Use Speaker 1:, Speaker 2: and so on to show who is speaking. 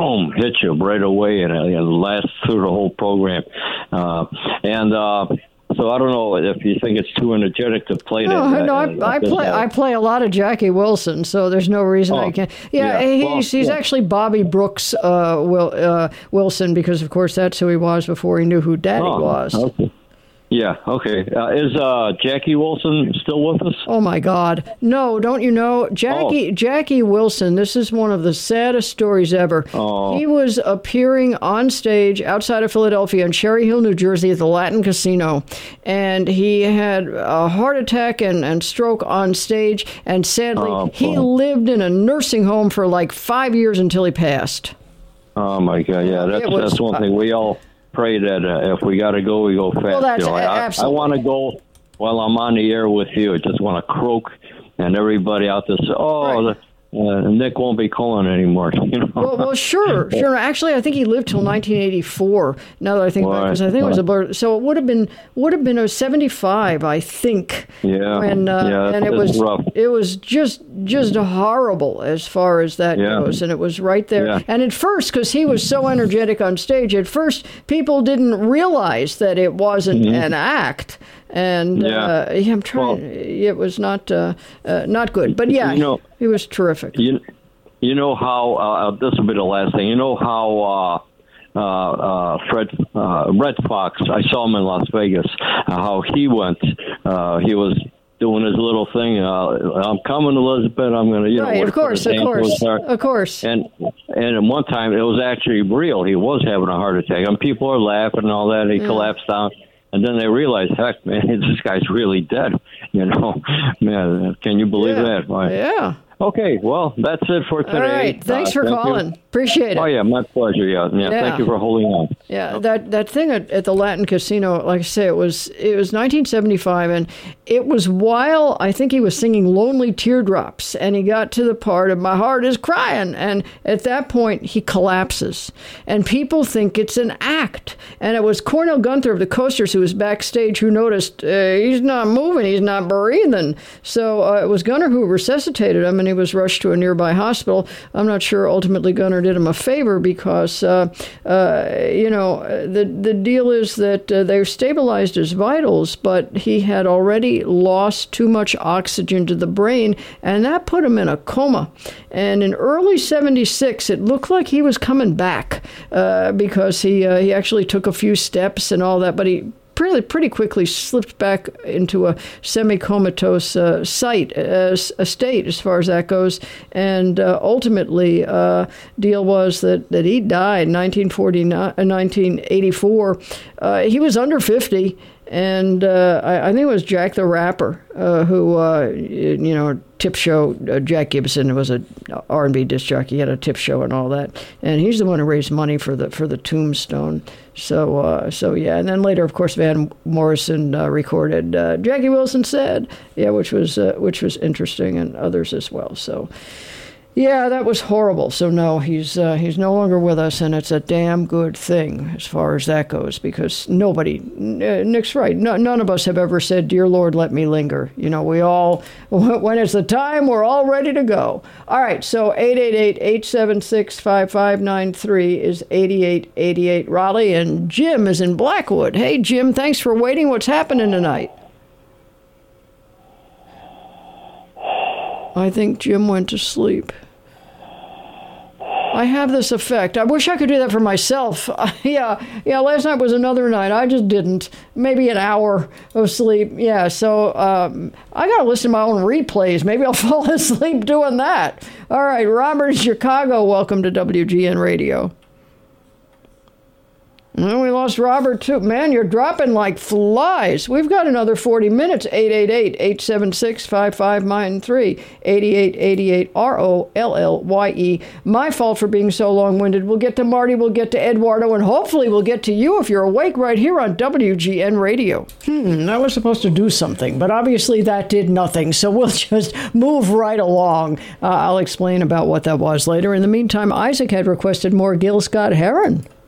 Speaker 1: boom, hit you right away, and it lasts through the whole program. So I don't know if you think it's too energetic to play that.
Speaker 2: No, I play a lot of Jackie Wilson, so there's no reason I can't. Yeah, he's actually Bobby Brooks Wilson, because of course that's who he was before he knew who Daddy was.
Speaker 1: Okay. Yeah, okay. Is Jackie Wilson still with us?
Speaker 2: Oh, my God. No, don't you know? Jackie Wilson, this is one of the saddest stories ever. Oh. He was appearing on stage outside of Philadelphia in Cherry Hill, New Jersey at the Latin Casino, and he had a heart attack and stroke on stage, and sadly, he lived in a nursing home for like 5 years until he passed.
Speaker 1: Oh, my God, yeah, that's one thing we all pray that if we got to go, we go fast.
Speaker 2: Well, that's absolutely.
Speaker 1: I want to go while I'm on the air with you. I just want to croak, and everybody out there say, right. Nick won't be calling anymore. You know?
Speaker 2: Well, sure. Actually, I think he lived till 1984. Now that I think about it, because I think it was a birth. So it would have been a 75, I think.
Speaker 1: Yeah.
Speaker 2: And it was
Speaker 1: rough.
Speaker 2: It was just horrible as far as that goes, and it was right there. Yeah. And at first, because he was so energetic on stage, at first people didn't realize that it wasn't an act. And I'm trying. It was not good. But he was terrific.
Speaker 1: You know how this will be the last thing. You know how Red Fox. I saw him in Las Vegas. How he went. He was doing his little thing. I'm coming, Elizabeth. I'm going to,
Speaker 2: right. Of course.
Speaker 1: And at one time it was actually real. He was having a heart attack, and people are laughing and all that. And he collapsed down. And then they realized, heck, man, this guy's really dead. You know, man, can you believe that?
Speaker 2: Yeah.
Speaker 1: Okay, well, that's it for today.
Speaker 2: All right, thanks for calling.
Speaker 1: You.
Speaker 2: Appreciate it.
Speaker 1: Oh, yeah, my pleasure, yeah. Thank you for holding on.
Speaker 2: Yeah, that thing at the Latin Casino, like I say, it was 1975, and it was while I think he was singing Lonely Teardrops, and he got to the part of My Heart is Crying, and at that point, he collapses, and people think it's an act, and it was Cornell Gunther of the Coasters who was backstage who noticed he's not moving, he's not breathing, so it was Gunter who resuscitated him, and he was rushed to a nearby hospital. I'm not sure ultimately Gunter did him a favor because, the deal is that they stabilized his vitals, but he had already lost too much oxygen to the brain, and that put him in a coma. And in early 76, it looked like he was coming back because he actually took a few steps and all that, but he pretty quickly slipped back into a semi-comatose state as far as that goes. And ultimately, deal was that he died in 1984. He was under 50. And I think it was Jack the Rapper who, tip show. Jack Gibson was a R&B disc jockey. He had a tip show and all that. And he's the one who raised money for the tombstone. So yeah. And then later, of course, Van Morrison recorded Jackie Wilson Said, which was interesting, and others as well. So. Yeah, that was horrible. So no, he's no longer with us, and it's a damn good thing as far as that goes, because Nick's right. None of us have ever said, "Dear Lord, let me linger." We all, when it's the time, we're all ready to go. All right, so 888-876-5593 is 8888 Raleigh, and Jim is in Blackwood. Hey, Jim, thanks for waiting. What's happening tonight? I think Jim went to sleep. I have this effect. I wish I could do that for myself. Yeah, last night was another night. I just didn't. Maybe an hour of sleep. Yeah, so I got to listen to my own replays. Maybe I'll fall asleep doing that. All right, Robert in Chicago, welcome to WGN Radio. And we lost Robert, too. Man, you're dropping like flies. We've got another 40 minutes. 888-876-5593. 8888 ROLLYE. My fault for being so long-winded. We'll get to Marty, we'll get to Eduardo, and hopefully we'll get to you if you're awake right here on WGN Radio. I was supposed to do something, but obviously that did nothing, so we'll just move right along. I'll explain about what that was later. In the meantime, Isaac had requested more Gil Scott-Heron.